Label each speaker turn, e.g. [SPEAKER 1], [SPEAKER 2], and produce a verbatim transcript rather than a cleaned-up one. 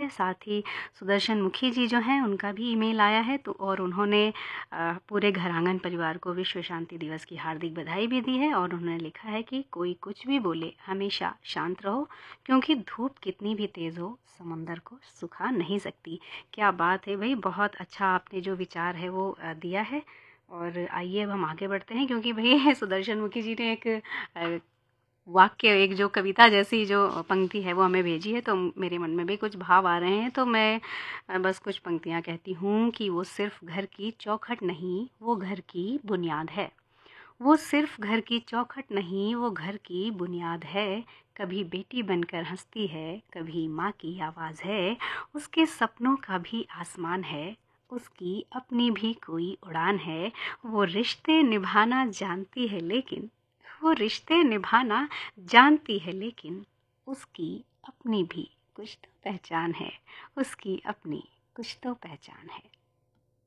[SPEAKER 1] है। साथ ही सुदर्शन मुखी जी जो हैं उनका भी ईमेल आया है, तो और उन्होंने पूरे घर आंगन परिवार को विश्व शांति दिवस की हार्दिक बधाई भी दी है। और उन्होंने लिखा है कि कोई कुछ भी बोले हमेशा शांत रहो, क्योंकि धूप कितनी भी तेज़ हो समंदर को सुखा नहीं सकती। क्या बात है भाई, बहुत अच्छा आपने जो विचार है वो दिया है। और आइए अब हम आगे बढ़ते हैं, क्योंकि भाई सुदर्शन मुखी जी ने एक वाक्य, एक जो कविता जैसी जो पंक्ति है वो हमें भेजी है, तो मेरे मन में भी कुछ भाव आ रहे हैं। तो मैं बस कुछ पंक्तियाँ कहती हूँ कि वो सिर्फ घर की चौखट नहीं, वो घर की बुनियाद है। वो सिर्फ घर की चौखट नहीं, वो घर की बुनियाद है। कभी बेटी बनकर हंसती है, कभी माँ की आवाज़ है। उसके सपनों का भी आसमान है, उसकी अपनी भी कोई उड़ान है। वो रिश्ते निभाना जानती है लेकिन वो रिश्ते निभाना जानती है लेकिन उसकी अपनी भी कुछ तो पहचान है, उसकी अपनी कुछ तो पहचान है।